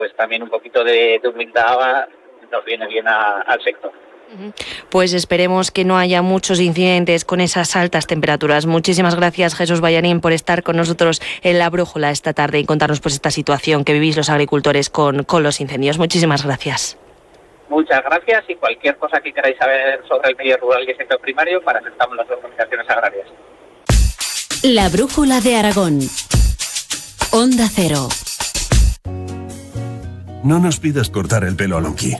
pues también un poquito de humildad nos viene bien al sector. Pues esperemos que no haya muchos incidentes con esas altas temperaturas. Muchísimas gracias, Jesús Ballanín, por estar con nosotros en La Brújula esta tarde y contarnos pues esta situación que vivís los agricultores con los incendios. Muchísimas gracias. Muchas gracias, y cualquier cosa que queráis saber sobre el medio rural y el sector primario, para eso estamos las organizaciones agrarias. La Brújula de Aragón. Onda Cero. No nos pidas cortar el pelo a Lonqui.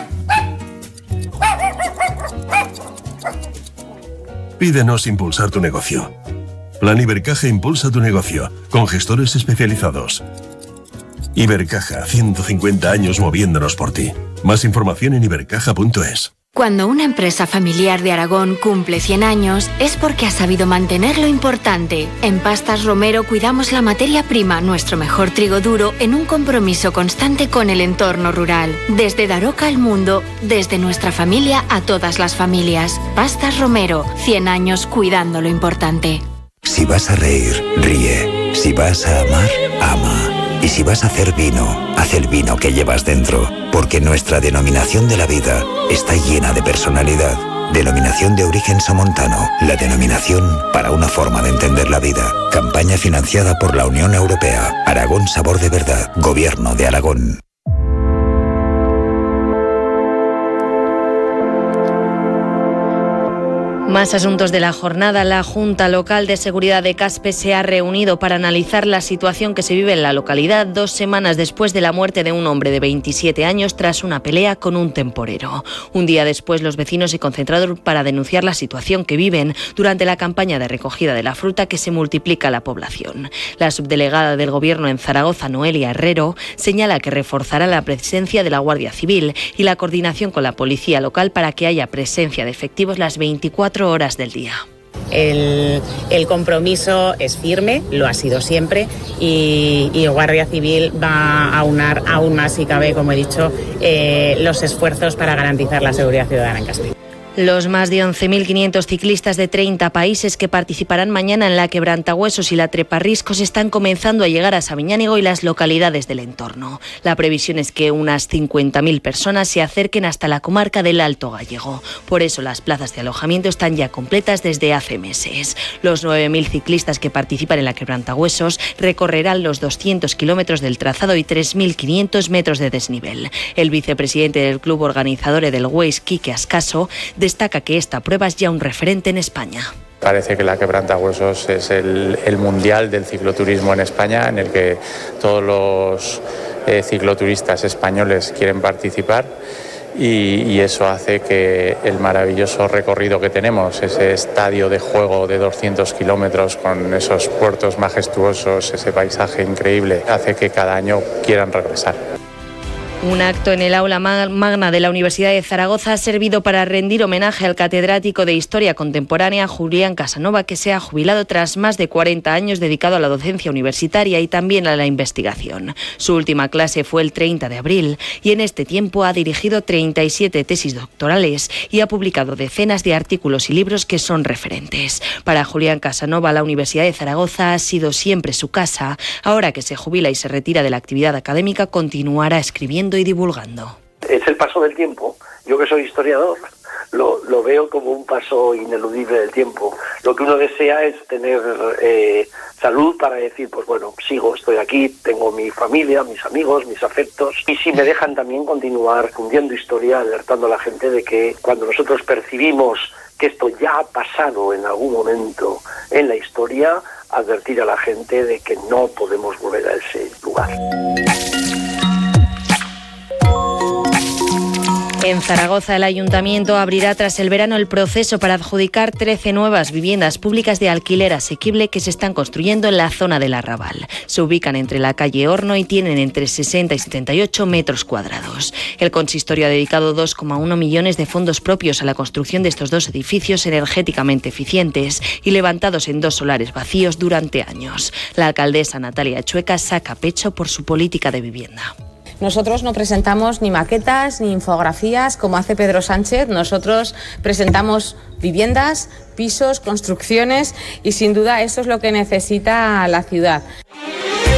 Pídenos impulsar tu negocio. Plan Ibercaja impulsa tu negocio, con gestores especializados. Ibercaja, 150 años moviéndonos por ti. Más información en ibercaja.es. Cuando una empresa familiar de Aragón cumple 100 años, es porque ha sabido mantener lo importante. En Pastas Romero cuidamos la materia prima, nuestro mejor trigo duro, en un compromiso constante con el entorno rural. Desde Daroca al mundo, desde nuestra familia a todas las familias. Pastas Romero, 100 años cuidando lo importante. Si vas a reír, ríe. Si vas a amar, ama. Y si vas a hacer vino, haz el vino que llevas dentro, porque nuestra denominación de la vida está llena de personalidad. Denominación de origen somontano, la denominación para una forma de entender la vida. Campaña financiada por la Unión Europea. Aragón Sabor de Verdad. Gobierno de Aragón. Más asuntos de la jornada. La Junta Local de Seguridad de Caspe se ha reunido para analizar la situación que se vive en la localidad 2 semanas después de la muerte de un hombre de 27 años tras una pelea con un temporero. Un día después, los vecinos se concentraron para denunciar la situación que viven durante la campaña de recogida de la fruta que se multiplica la población. La subdelegada del Gobierno en Zaragoza, Noelia Herrero, señala que reforzará la presencia de la Guardia Civil y la coordinación con la policía local para que haya presencia de efectivos las 24 horas del día. El compromiso es firme, lo ha sido siempre, y Guardia Civil va a aunar aún más, si cabe, como he dicho, los esfuerzos para garantizar la seguridad ciudadana en Caspe. Los más de 11.500 ciclistas de 30 países que participarán mañana en la Quebrantahuesos y la Treparriscos están comenzando a llegar a Sabiñánigo y las localidades del entorno. La previsión es que unas 50.000 personas se acerquen hasta la comarca del Alto Gallego. Por eso las plazas de alojamiento están ya completas desde hace meses. Los 9.000 ciclistas que participan en la Quebrantahuesos recorrerán los 200 kilómetros del trazado y 3.500 metros de desnivel. El vicepresidente del club organizador Edelweiss, Quique Ascaso, destaca que esta prueba es ya un referente en España. Parece que la Quebrantahuesos es el mundial del cicloturismo en España, en el que todos los cicloturistas españoles quieren participar, y eso hace que el maravilloso recorrido que tenemos, ese estadio de juego de 200 kilómetros con esos puertos majestuosos, ese paisaje increíble, hace que cada año quieran regresar. Un acto en el aula magna de la Universidad de Zaragoza ha servido para rendir homenaje al catedrático de Historia Contemporánea Julián Casanova, que se ha jubilado tras más de 40 años dedicado a la docencia universitaria y también a la investigación. Su última clase fue el 30 de abril y en este tiempo ha dirigido 37 tesis doctorales y ha publicado decenas de artículos y libros que son referentes. Para Julián Casanova, la Universidad de Zaragoza ha sido siempre su casa. Ahora que se jubila y se retira de la actividad académica, continuará escribiendo y divulgando. Es el paso del tiempo. Yo, que soy historiador, lo veo como un paso ineludible del tiempo. Lo que uno desea es tener salud para decir, pues bueno, estoy aquí, tengo mi familia, mis amigos, mis afectos, y si me dejan también continuar fundiendo historia, alertando a la gente de que cuando nosotros percibimos que esto ya ha pasado en algún momento en la historia, advertir a la gente de que no podemos volver a ese lugar. En Zaragoza, el Ayuntamiento abrirá tras el verano el proceso para adjudicar 13 nuevas viviendas públicas de alquiler asequible que se están construyendo en la zona del Arrabal. Se ubican entre la calle Horno y tienen entre 60 y 78 metros cuadrados. El consistorio ha dedicado 2,1 millones de fondos propios a la construcción de estos dos edificios energéticamente eficientes y levantados en 2 solares vacíos durante años. La alcaldesa Natalia Chueca saca pecho por su política de vivienda. Nosotros no presentamos ni maquetas ni infografías como hace Pedro Sánchez. Nosotros presentamos viviendas, pisos, construcciones, y sin duda eso es lo que necesita la ciudad.